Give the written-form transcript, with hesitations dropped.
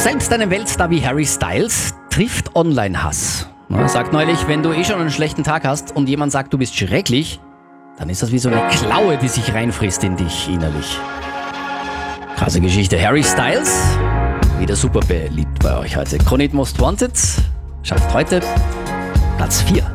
Selbst einen Weltstar wie Harry Styles trifft Online-Hass. Er sagt neulich, wenn du schon einen schlechten Tag hast und jemand sagt, du bist schrecklich, dann ist das wie so eine Klaue, die sich reinfrisst in dich innerlich. Krasse Geschichte. Harry Styles, wieder super beliebt bei euch heute. Kronit Most Wanted schafft heute Platz 4.